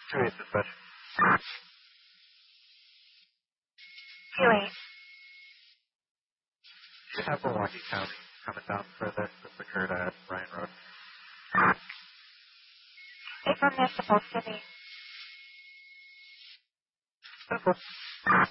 2-8 dispatch. 2-8. You have Milwaukee County coming down for this. This occurred at Ryan Road. It's from this supposed to be. Simple.